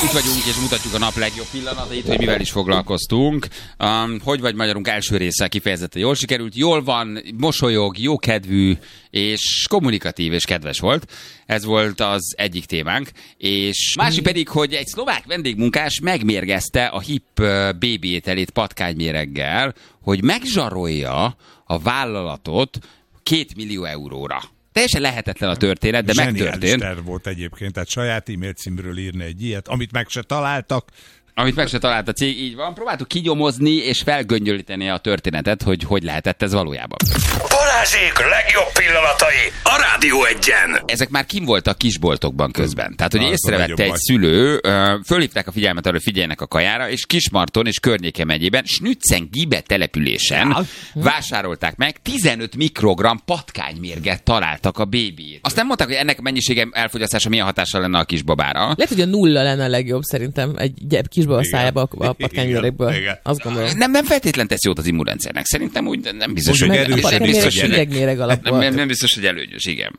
Itt vagyunk, és mutatjuk a nap legjobb pillanatait, hogy mivel is foglalkoztunk. Hogy vagy magyarunk első része kifejezetten jól sikerült. Jól van, mosolyog, jókedvű, és kommunikatív és kedves volt. Ez volt az egyik témánk. És másik pedig, hogy egy szlovák vendégmunkás megmérgezte a HIP BB ételét patkányméreggel, hogy megzsarolja a vállalatot 2 millió euróra. Teljesen lehetetlen a történet, de megtörtént. Zseniális terv volt egyébként, tehát saját e-mail címről írni egy ilyet, amit meg se találtak. Amit meg se talált a cég, így van. Próbáltuk kinyomozni és felgöngyölíteni a történetet, hogy lehetett ez valójában. Balázsék legjobb pillanatai a Rádió 1-en. Ezek már kim voltak kisboltokban közben. Tehát, hogy észrevette egy szülő, fölhívták a figyelmet arra, hogy figyeljenek a kajára, és Kismarton és környéke megyében, Schnützengibe településen vásárolták meg, 15 mikrogramm patkánymérget találtak a bébiét. Azt nem mondták, hogy ennek a mennyisége elfogyasztása milyen hatással lenne a kisbabára. Lehet, hogy a nulla lenne a legjobb szerintem egy kisbaba szájába a patkánymérgből. Azt gondolom. Nem feltétlen tesz jót az immunrendszernek. Szerintem úgy nem biztos, hogy nem biztos, hogy előnyös, igen.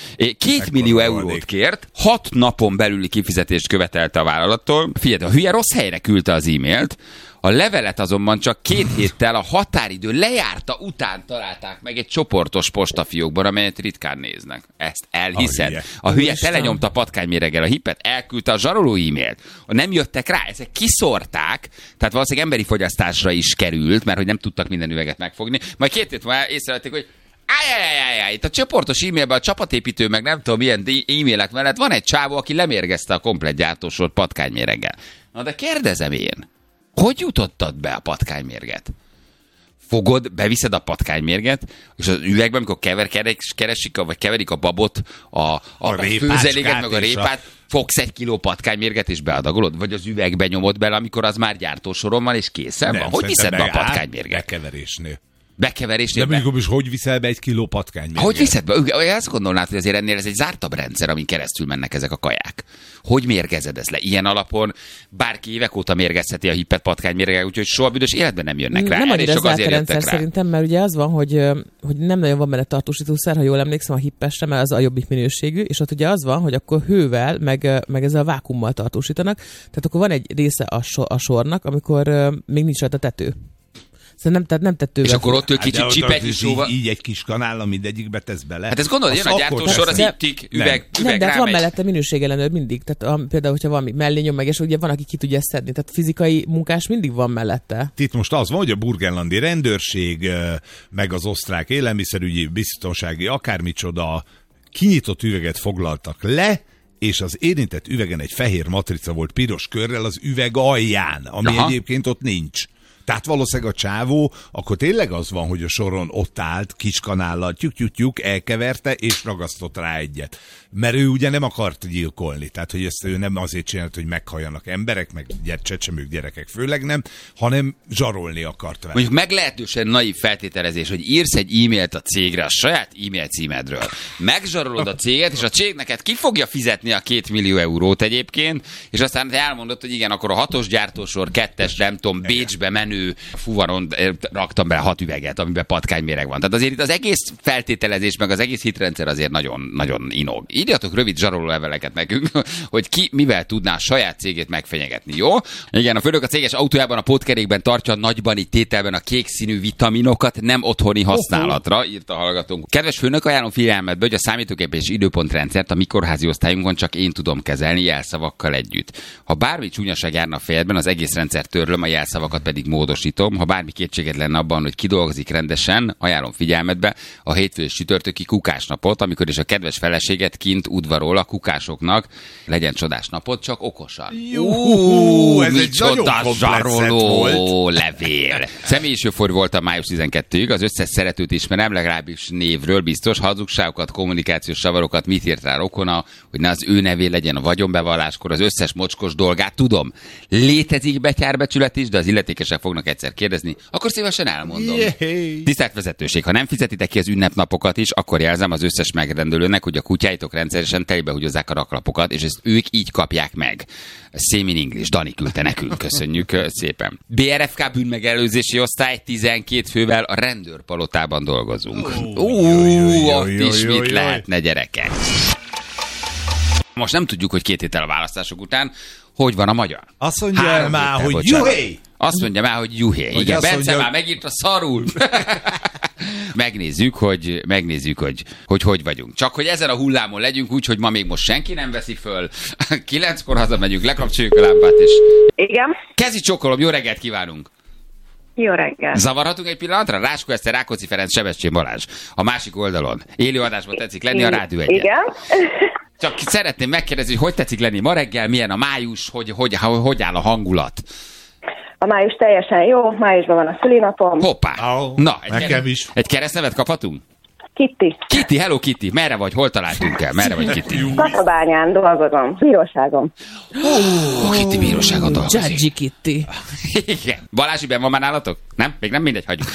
2 millió eurót kért, 6 napon belüli kifizetést követelte a vállalattól. Figyelj, a hülye rossz helyre küldte az e-mailt, a levelet azonban csak 2 héttel a határidő lejárta után találták meg egy csoportos postafiókban, amelyet ritkán néznek. Ezt elhiszed. A hülye telenyomta patkányméreggel a HIP-et, elküldte a zsaroló e-mailt. Nem jöttek rá, ezek kiszórták, tehát valószínűleg emberi fogyasztásra is került, mert hogy nem tudtak minden üveget megfogni. Majd 2 hét múlva észrevették, hogy itt a csoportos e-mailben a csapatépítő, meg nem tudom milyen e-mailek mellett van egy csávó, aki lemérgezte a komplett gyártósort patkánymérreggel. Na de kérdezem én, hogy jutottad be a patkánymérget? Beviszed a patkánymérget, és az üvegben, amikor keverik a babot, a főzeléket, meg a répát, fogsz 1 kiló patkánymérget, és beadagolod? Vagy az üvegbe nyomod bele, amikor az már gyártósoron van, és készen van? Hogy viszed be a patkánymérget? Bekeverésnél. De mondjuk is, hogy viszel be 1 kiló patkánymérget? Hogy viszed be? Azt gondolnád, hogy azért ennél ez egy zártabb rendszer, amin keresztül mennek ezek a kaják. Hogy mérgezed ezt le? Ilyen alapon bárki évek óta mérgezheti a HIP-et patkánymérgel, úgyhogy soha büdös életben nem jönnek rá. Nem annyira zárt a rendszer szerintem, mert ugye az van, hogy nem nagyon van benne tartósítószer, ha jól emlékszem a HIP-esre, mert az a jobbik minőségű, és ott ugye az van, hogy akkor hővel, meg ezzel a vákuummal tartósítanak, tehát akkor van egy része a sornak, amikor még nincs rajta tető. Tehát nem tetővel. És akkor ott csip egy szóval... Így egy kis kanál, mindegyikbe tesz bele. Hát ezt gondolod, jön a gyártósor, az ittik, üveg nem, de rámegy. van mellette minőségellenőr mindig. Tehát például, hogyha valami mellé nyom meg, és ugye van, aki ki tudja szedni. Tehát fizikai munkás mindig van mellette. Itt most az van, hogy a burgenlandi rendőrség, meg az osztrák élelmiszerügyi, biztonsági akármicsoda kinyitott üveget foglaltak le, és az érintett üvegen egy fehér matrica volt piros körrel az üveg alján, ami egyébként ott nincs. Tehát valószínűleg a csávó, akkor tényleg az van, hogy a soron ott állt, kis kanállal, tyük, elkeverte, és ragasztott rá egyet. Mert ő ugye nem akart gyilkolni, tehát hogy ezt ő nem azért csinált, hogy meghalljanak emberek, meg csecsemők, gyerekek főleg nem, hanem zsarolni akart vele. Mondjuk meglehetősen naív feltételezés, hogy írsz egy e-mailt a cégre a saját e-mail címedről. Megzsarolod a céget, és a cég neked ki fogja fizetni a 2 millió eurót egyébként, és aztán te elmondod, hogy igen, akkor a 6-os gyártósor, 2-es, nem tudom, Bécsbe menő fuvaron raktam be 6 üveget, amiben patkányméreg van. Tehát azért itt az egész feltételezés, meg az egész hitrendszer azért nagyon, nagyon inog. Írjatok rövid zsaroló leveleket nekünk, hogy ki mivel tudná a saját cégét megfenyegetni, jó? Igen, a főnök a céges autójában a pótkerékben tartja nagybani tételben a kék színű vitaminokat nem otthoni használatra, írta a hallgatónk. Kedves főnök, ajánlom figyelmetbe, hogy a számítógép és időpontrendszert a mi kórházi osztályunkon csak én tudom kezelni jelszavakkal együtt. Ha bármi csúnyaság járna a fejedben, az egész rendszert törlöm, a jelszavakat pedig módosítom. Ha bármi kétséged lenne abban, hogy kidolgozik rendesen, ajánlom figyelmetbe a hétfő és csütörtöki kukásnapot, amikor is a kedves feleséget kint udvarol a kukásoknak. Legyen csodás napot, csak okosan. Ez egy nagyon zsaroló levél. Személyiségfor voltam május 12-ig, az összes szeretőt ismerem, legalábbis névről biztos, hazugságokat, kommunikációs savarokat, mit írt rá rokona, hogy ne az ő nevé legyen a vagyonbevalláskor, az összes mocskos dolgát tudom. Létezik betyárbecsület is, de az illetékesek fognak egyszer kérdezni, akkor szívesen elmondom. Tisztelt vezetőség, ha nem fizetitek ki az ünnepnapokat is, akkor jelzem az összes megrendelőnek, hogy a kutyáitok rendszeresen telebehúgyozzák a raklapokat, és ezt ők így kapják meg. Same in English, Dani küldte nekünk, köszönjük szépen. BRFK bűnmegelőzési osztály 12 fővel a rendőrpalotában dolgozunk. Ott is mit lehetne, gyerekek? Most nem tudjuk, hogy 2 héttel a választások után hogy van a magyar. Azt mondja már, hogy juhé! Azt mondja már, hogy juhé. Igen, Bence már megint a szarul. Megnézzük, hogy vagyunk. Csak hogy ezen a hullámon legyünk úgy, hogy ma még most senki nem veszi föl. 9-kor hazamegyünk, lekapcsoljuk a lámpát, és... Igen. Kezi csókolom, jó reggelt kívánunk! Jó reggel. Zavarhatunk egy pillanatra? Ráskó Eszter, Rákóczi Ferenc, Sebestyén Balázs. A másik oldalon. Élő adásban tetszik lenni a Rádió 1-en. Igen. Csak szeretném megkérdezni, hogy tetszik lenni ma reggel, milyen a május, hogy áll a hangulat? A május teljesen jó, májusban van a szülinapom. Hoppá! Na, nekem is. Egy keresztnevet kaphatunk? Kitty. Kitty, hello Kitty, merre vagy? Hol találtunk el? Merre vagy Kitty? Tatabányán dolgozom, bíróságon. Kitty bíróságon dolgozik. Judgy Kitty. Igen. Balázs, ben van már nálatok? Nem? Még nem mindegy, hagyjuk.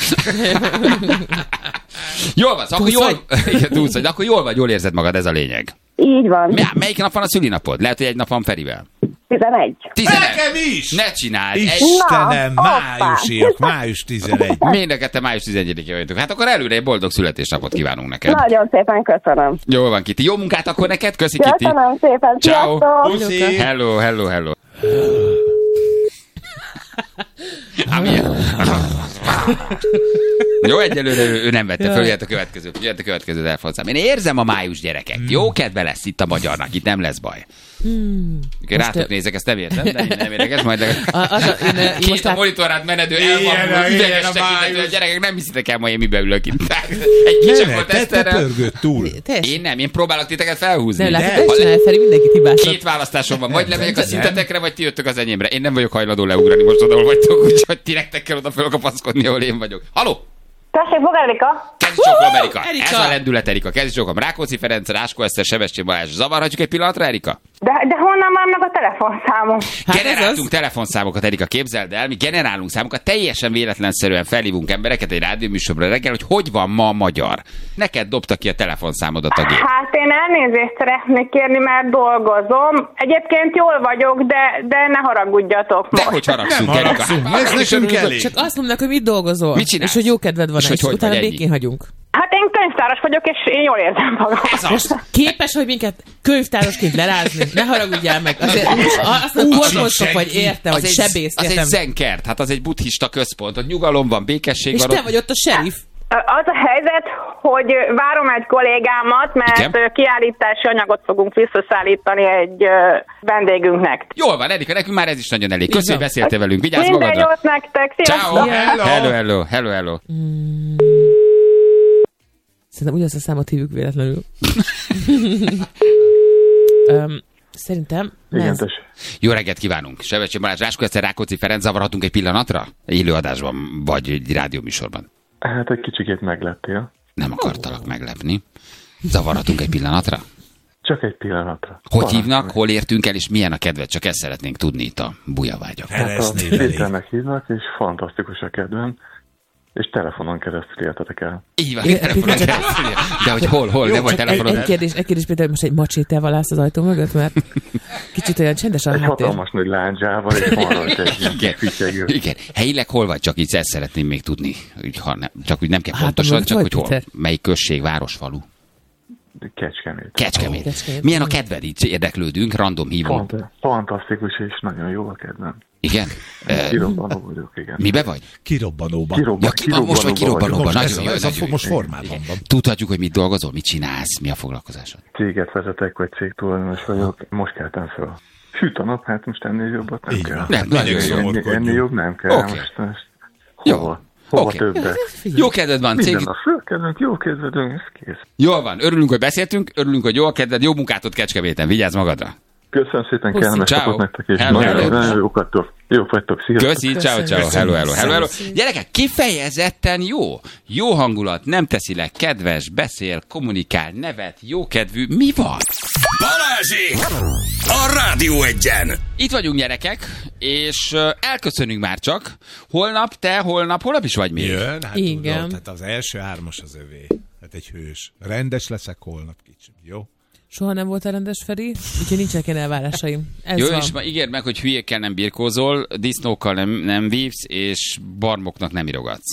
Jól van, szóval akkor jól vagy, jól érzed magad, ez a lényeg. Így van. Melyik nap van a szülinapod? Lehet, hogy egy nap van Ferivel. 11. Nekem is! Ne csináld! Istenem, májusiak, május 11. Mindeket te május 11-én vagytok. Hát akkor előre egy boldog születésnapot kívánunk neked. Nagyon szépen köszönöm. Jól van, Kitty. Jó munkát akkor neked? Köszi, Kitty. Köszönöm szépen. Ciao. Sziasztok. Hello. Jó, egyelőre ő nem vette föl, jöhet a következő telefonszám. Én érzem a május gyerekek. Jó kedve lesz itt a magyarnak, itt nem lesz baj. Rátok nézek, ezt nem értem, de nem érdekes, majd két a monitorát menedő elvakul, üveges tekintető, a gyerekek nem hiszitek el, majd én mibe ülök itt. Egy kicsakot eszterrel. Te pörgött túl. Én próbálok titeket felhúzni. Nem, Feri mindenkit hibáztat. 2 választásom van, vagy lemegyek a szintetekre, vagy ti jöttök az enyémre. Én nem vagyok hajlandó leugrani most oda, ahol vagytok, úgyhogy ti nektek kell oda fölkapaszkodni, ahol én vagyok. Halló! Tessék, fog Erika? Kezi csókolom, Erika. Ez a lendület, Erika. Kezi csókolom. Rákóczi Ferenc, Ráskó Eszter, Sebestyén Balázs. Zavarhatjuk egy pillanatra, Erika? De honnan vannak a telefonszámom? Generáltunk telefonszámokat, Erika, képzeld el. Mi generálunk számokat, teljesen véletlenszerűen felhívunk embereket egy rádióműsorra reggel, hogy van ma a magyar. Neked dobta ki a telefonszámodat a gép. Hát én elnézést szeretnék kérni, mert dolgozom. Egyébként jól vagyok, de ne haragudjatok most. Dehogy haragszunk, Erika. Ez nekünk elég. Csak azt mondnak, hogy mit dolgozol. Mit csinálsz? És hogy jó kedved van, és hogy utána vagy békén hagyunk. Hát én könyvtáros vagyok, és én jól érzem magam. Most képes, hogy minket könyvtárosként lerázni? Ne haragudjál meg. Azért azt mondom, kozmoszok vagy érte, hogy sebész. Az egy zenkert, hát az egy buddhista központ, ott nyugalom van, békesség és van. És te vagy ott a sheriff. Az a helyzet, hogy várom egy kollégámat, mert igen? Kiállítási anyagot fogunk visszaszállítani egy vendégünknek. Jól van, Erika, nekünk már ez is nagyon elég. Köszönjük, hogy beszéltél velünk. Vigyázz magadra. Minden jót nektek. Ciao. Hello. Hello. Szerintem ugyanazt a számot hívjuk véletlenül. Szerintem... Jó reggelt kívánunk. Sebestyén Balázs, Ráskó Eszter, Rákóczi Ferenc, zavarhatunk egy pillanatra? Élőadásban, vagy egy rádióműsorban? Hát egy kicsikét megleptél. Nem akartalak meglepni. Zavarhatunk egy pillanatra? Csak egy pillanatra. Hogy hívnak, hol értünk el, és milyen a kedved? Csak ezt szeretnénk tudni itt a bujavágyak. Hát Péternek hívnak, és fantasztikus a kedvem, és telefonon keresztül értetek el. Így van, telefonon keresztül. De hogy hol, nem vagy telefonon. Egy kérdés, Péter, most egy macsétával állsz az ajtó mögött, mert kicsit olyan csendes a háttér. Egy hatalmas nagy lándzsával, és van rajta egy fütyegő. Igen, helyileg hol vagy? Csak így ezt szeretném még tudni. Csak úgy nem kell pontosan, csak hogy hol. Melyik község, város, falu? Kecskemét. Milyen a kedved? Így érdeklődünk, random hívunk. Fantasztikus, és nagyon jó a kedvem. Igen? Kirobbanó vagyok, igen. Mibe vagy? Kirobbanóban. Most vagy kirobbanóban. Most formában van. Tudhatjuk, hogy mit dolgozol, mit csinálsz, mi a foglalkozásod? Céget vezetek, vagy cégtulajdonos vagyok. Most keltem fel. Süt a nap, hát most ennél jobbat nem kell. Nem, nagyon jó. Ennél jobb nem kell. Okay. Most jó. Hova többet? Jó kedved van, cég. Minden a fölkedvünk, jó kedvedünk, ez kész. Jól van, örülünk, hogy beszéltünk, örülünk, hogy jó a kedved, jó munkát ott Kecskeméten, vigyázz magadra. Köszönöm szépen, kellemes napot nektek, és nagyon jók vagytok, sziasztok. Köszi, ciao. Hello. Gyerekek, kifejezetten jó hangulat, nem teszi le, kedves, beszél, kommunikál, nevet, jókedvű, mi van? Balázsi! A Rádió 1-en! Itt vagyunk, gyerekek, és elköszönünk már csak. Holnap is vagy még? Jön, hát igen. Tudod, hát az első 3-as az övé. Hát egy hős. Rendes leszek holnap kicsit, jó? Soha nem voltál rendes, Feri, úgyhogy nincsenek ilyen elvárásaim. Ez jó, van. és ma ígérd meg, hogy hülyékkel nem birkózol, disznókkal nem vívsz, és barmoknak nem irogatsz.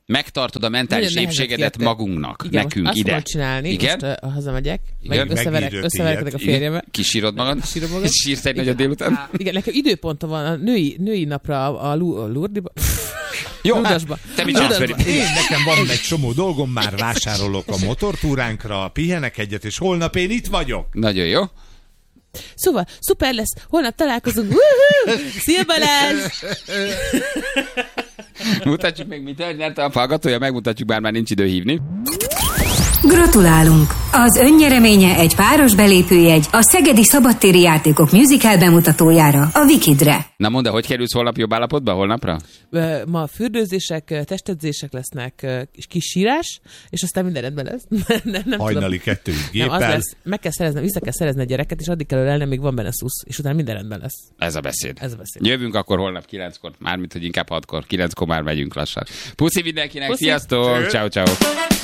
Megtartod a mentális épségedet magunknak, igen, nekünk azt ide. Azt csinálni, igen? most hazamegyek, igen? összeverekedek a férjemmel. Kisírod magad? Sírsz egy nagyot délután? Igen, nekem időpontom van a női napra a Lourdes-ba. Jó, te mit csinálsz? Nekem van egy csomó dolgom, már vásárolok a motortúránkra, pihenek egyet, és holnap én itt vagyok. Nagyon jó. Szóval, szuper lesz, holnap találkozunk. Szia Balázs! Mutatjuk még, mit nyerte a hallgatója, megmutatjuk, bár már nincs idő hívni. Gratulálunk! Az önnyereménye egy páros belépőjegy a Szegedi Szabadtéri Játékok musical bemutatójára, a Wikidre. Na mondd, hogy kerülsz holnap jobb állapotba, holnapra? Ma fürdőzések, testedzések lesznek, és kis sírás, és aztán minden rendben lesz. nem hajnali 2 géppel. Nem, az lesz, vissza kell szerezni a gyereket, és addig kell ölelni, még van benne szusz, és utána minden rendben lesz. Ez a beszéd. Jövünk akkor holnap 9-kor, mármint, hogy inkább 6-kor. 9-kor már megyünk lassan. Puszi mindenkinek, sziasztok! Ciao, ciao.